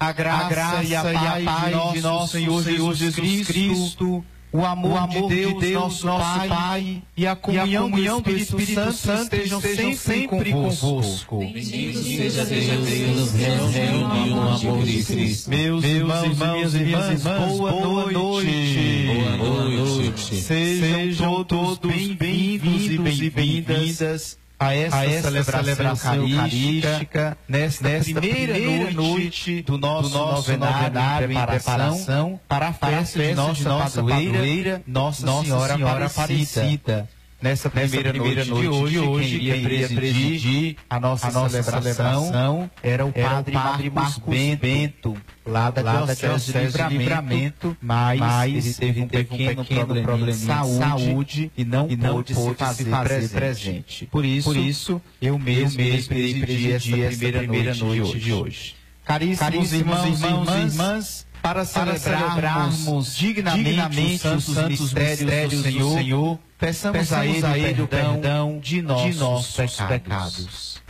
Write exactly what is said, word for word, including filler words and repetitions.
a graça, a graça e a paz, e a paz de nosso Senhor, Senhor Jesus, Jesus Cristo, Cristo, o amor, o amor de, Deus, de Deus, nosso, nosso Pai, Pai, e a comunhão, e a comunhão do Espírito, Espírito Santo, Santo estejam, estejam sempre convosco. Bendito seja Deus, Deus, Deus, reuniu no amor de Cristo. Meus irmãos, irmãos e minhas irmãs, boa, boa noite. Boa noite. Sejam todos bem-vindos e bem-vindas a esta, a esta celebração, celebração eucarística, nesta, nesta primeira, primeira noite do nosso, do nosso novenário, novenário em preparação para a festa de nossa, de nossa padroeira, Nossa, nossa Senhora, Senhora Aparecida. Aparecida. Nessa primeira, nessa primeira noite, noite de hoje, quem iria presidir, presidir a nossa, a nossa celebração, celebração era o era padre, padre Marcos, Marcos Bento, Bento, lá da Diocese de Livramento, Livramento, mas, mas ele teve um pequeno, pequeno problema de saúde, saúde e não, e não pôde, pôde se fazer, se fazer presente. presente. Por isso, Por isso eu mesmo irei presidir esta primeira, primeira noite, noite de hoje. Caríssimos, Caríssimos irmãos, irmãos e irmãs, para celebrarmos, celebrarmos dignamente, dignamente os santos, santos mistérios, mistérios do Senhor, Senhor peçamos, peçamos a Ele, a ele o perdão, perdão de nossos, de nossos pecados. pecados.